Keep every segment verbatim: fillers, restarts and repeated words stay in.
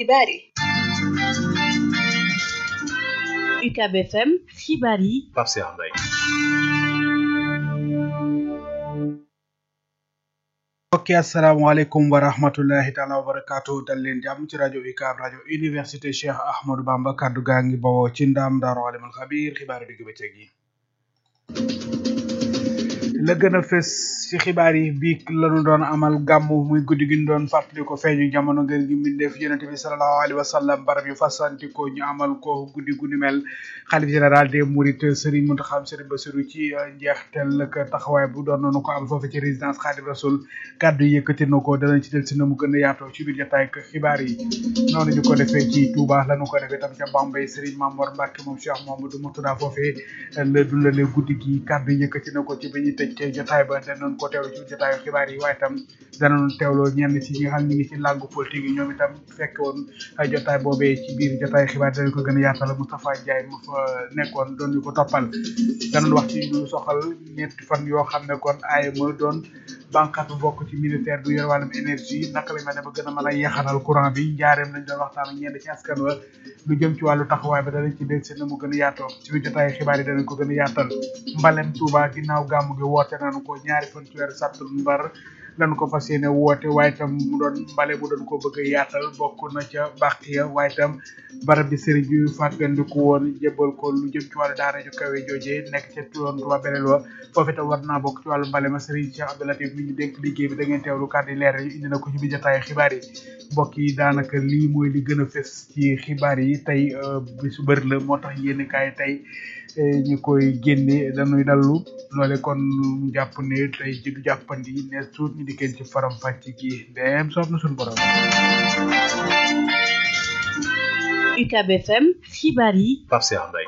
xibaar yi. U C A B F M xibaar yi. Pape Cheikh Mbaye. ok asalaamaaleykum wa rahmatullahi taala wa barakaatu dal leen jàmm ci rajo U C A B rajo université Cheikh Ahmadou Bamba kaddu gaa ngi bawoo ci ndaam daaru alimul xabiir xibaaru digg bëccëg yi la gën a fës ci xibaar yi biig lañu doon amal gàmmu muy guddi gi ñu doon fàttali ko feeñu jamono ngeen gi mbindeef yonente bi sallallahu alayhi wa sallam barab yu fasanti ko ñu amal ko guddi gu ni mel xalif général des mourides Serigne Mountakha Serigne Bassirou ci njeextel ak taxawaay bu doon nañu ko am foofu ci résidence Khadim Rasoul kàddu yëkkati na ko danañ ci del si na mu gën a yaatoo ci biir jotaay ak xibaar yi noonu ñu ko defee ci Touba lañu ko defee tam ca Bambey Serigne Mamour Mbacke moom Cheikh Mamadou Mourtada foofee la dundale guddi gi kàddu yëkkati na ko ci bi ñu tëj ci jotaay ba danañ ko teewlu ci jotaayu xibaar yi waaye itam danañ teewloo ñenn ci ñi nga xam ne ñu ngi ci làngu politique yi ñoom itam fekk woon ay jotaay boobee ci biir jotaayu xibaar danañ ko gën a yaatal Moustapha Ndiaye mu fa nekkoon doon ñu ko toppal danañ wax ci lu soxal ñetti fan yoo xam ne kon A M E doon banqaat bu bokk ci ministère bu yor wàllum énergie naka lañ ma ne ba gën a mën a yeexanal courant bi njaareem lañ doon waxtaan ak ñenn ci askan wa lu jëm ci wàllu taxawaay ba danañ ci del si na mu gën a yaatoo ci biir jotaayu xibaar yi danañ ko gën a yaatal mbalem Touba ginnaaw gàmmu gi woote nañu ko ñaari fan ci weeru sàttumbar lañu ko fas yéene woote waaye itam mu doon mbale mu doon ko bëgg a yaatal bokk na ca bàq ya waaye itam barab bi sëriñ bi fàggandiku woon jébbal ko lu jëm ci wàllu daara ju kawe joojee nekk ca tuloon Touba Belel wa foofu itam war naa bokk ci wàllu mbale ma sëriñ Cheikh Abdou Latif mi ñu dénk liggéey bi da ngeen teewlu kàddu leer yi indi na ko ci bi jotaayu xibaar yi mbokk yi daanaka lii mooy li gën a fës ci xibaar yi tey bisu bër la moo tax yéen kaay tey ñu koy génne dañuy dallu loole kon jàpp ne tey ji du jàppandi ne suut ñu di kenn ci faram fàcc gi dem soob na suñu borom. U C A B F M xibaar yi. Pape Cheikh Mbaye.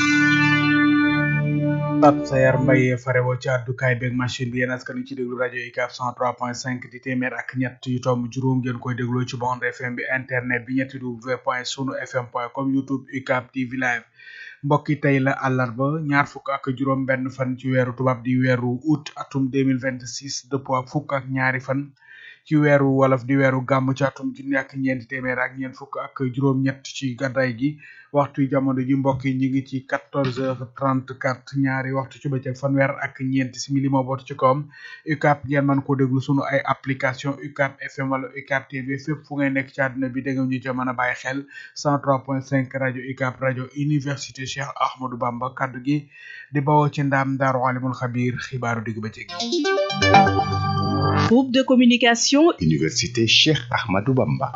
Pape Sayar Mbaye farewoo ci àddukaay beeg machine bi yéen askan wi ci déglu rajo U C A B cent trois point cinq di téeméer ak ñett yu tomb juróom ngeen koy dégloo ci bande F M bi internet bi ñetti w point sunu fm point com YouTube U C A B T V live mbokki tey la àllarba ñaar fukk ak juróom benn fan ci weeru tubaab di weeru août atum deux mille vingt six dëppoo ak fukk ak ñaari fan ci weeru wolof di weeru gàmm ci atum junni ak ñeenti téeméer ak ñeent fukk ak juróom-ñett ci gàddaay gi waxtu jamono ji mbokk yi ñu ngi ci quatorze heures trente-quatre ñaari waxtu ci bëccëg fanweer ak ñeenti simili moo bootu ci kawam U C A B ngeen mën koo déglu sunu ay application U C A B F M wala U C A B T V fépp fu ngay nekk ci àdduna bi dégg ñu ca mën a bàyyi xel cent trois point cinq rajo U C A B rajo université Cheikh Ahmadou Bamba kaddu gi di bawoo ci ndaam daaru alimul xabiir xibaaru digg bëccëg. Groupe de communication Université Cheikh Ahmadou Bamba.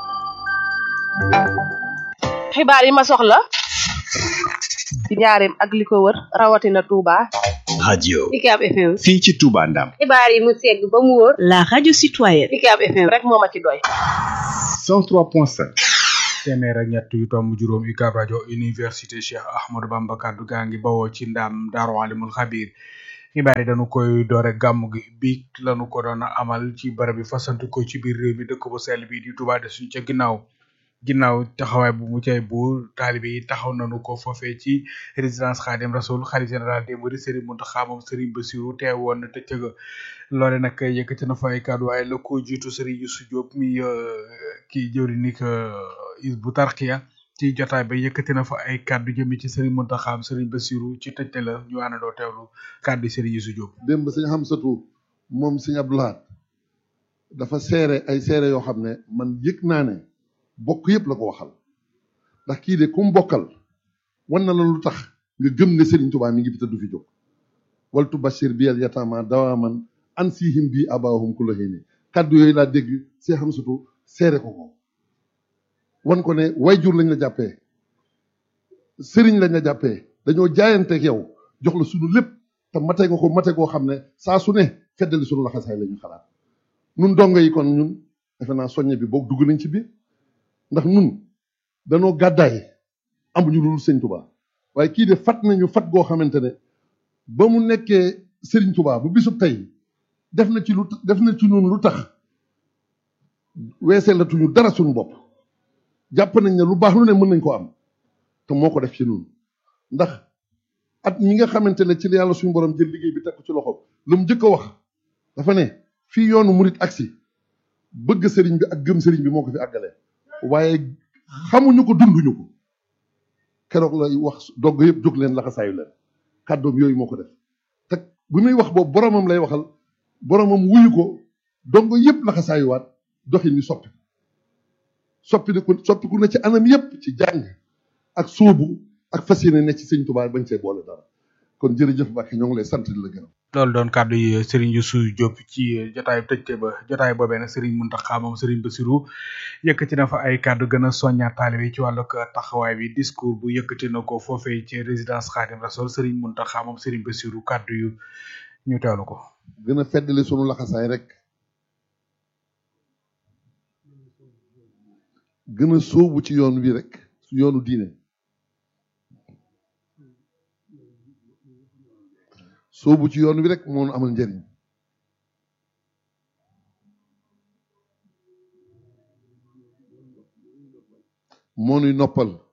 xibaar yi ma soxla ci njaareem ak li ko wër rawatina Touba. radio U C A B F M. fii ci Touba Ndam. xibaar yi mu segg ba mu wóor. la radio citoyenne. U C A B F M rek moo ma ci doy. cent trois point cinq. téeméer ak ñett yu tomb juróom U C A B rajo université Cheikh Ahmadou Bamba kaddu gaa ngi bawoo ci ndaam daaru alimul xabiir xibaar yi dañu koy doore gàmm gi bi lañu ko doon amal ci barab bi fasanti ko ci biir réew mi dëkk bu sell bi di Touba de suñu ca ginnaaw ginnaaw taxawaay bu mu cay bu taalibe yi taxaw nañu ko foofee ci résidence Khadim Rasoul xalifa général des mourides Serigne Mountakha moom Serigne Bassirou teewoon na te cëga loole nag yëkkati na fa ay kàddu waaye la ko jiitu Serigne Youssou Diop mi kii jëwri ni ko Hizbut Tarqiyyah ci jotaay ba yëkkati na fa ay kàddu jëmi ci Serigne Mountakha Serigne Bassirou ci tëjte la ñu àndandoo teewlu kàddu Serigne Youssou Diop. démb sëñ Hamsatou moom sëñ Abdou Lahad dafa seere ay seere yoo xam ne man yëg naa ne bokk yëpp la ko waxal ndax kii de ku mu bokkal wan na la lu tax nga gëm ne Serigne Touba mi ngi fi te du fi jóg waltu bashir bi al yatama dawaman ansihim bi abahum kulla hini kàddu yooyu laa dégg sëñ Hamsatou seere ko ko wan ko ne wayjur lañ la jàppee sëriñ lañ la jàppee dañoo jaayanteeg yow jox la sunu lépp te mate nga ko mate koo xam ne saa su ne feddali sunu laxasaay la ñu xalaat nun dongo yi kon ñun defe naa soññe bi boog dugg nañ ci biir ndax nun danoo gàddaay amuñu loolu sëñ Touba waaye kii de fat nañu fat goo xamante ne ba mu nekkee sëriñ Touba bu bisub tey def na ci lu def na ci ñun lu tax weesee la tuñu dara suñu bopp jàpp nañ ne lu baax lu ne mën nañ ko am te moo ko def ci ñun ndax at mi nga xamante ne ci la yàlla suñu borom jël liggéey bi teg ko ci loxo lu mu njëkk a wax dafa ne fii yoonu murit agsi bëgg sëriñ bi ak gëm sëriñ bi moo ko fi àggale waaye xamuñu ko dunduñu ko keroog lay wax dogg yëpp jóg leen laxasaayu leen kàddoom yooyu moo ko def te bu muy wax boobu boromam lay waxal boromam wuyu ko dong yëpp laxasaayuwaat doxin wi soppi soppiku soppiku na ci anam yëpp ci jàng ak sóobu ak fas yéene ne ci sëñ Tuubaa bañ see boole dara kon jërëjëf Mbacke ñoo ngi lay sant di la gërëm. loolu doon kàddu yi Serigne Youssou Diop ci jotaayu tëjte ba jotaay boobee nag Serigne Mountakha moom Serigne Bassirou yëkkati na fa ay kàddu gën a soññaat taalibe yi ci wàllug taxawaay bi discours bu yëkkati na ko foofee ci résidence Khadim Rassoul Serigne Mountakha moom Serigne Bassirou kàddu yu ñu teewlu ko. gën a feddali sunu laxasaay rek gën a sóobu ci yoon wi rek su yoonu diine sóobu ci yoon wi rek moo nu amal njëriñ moo nuy noppal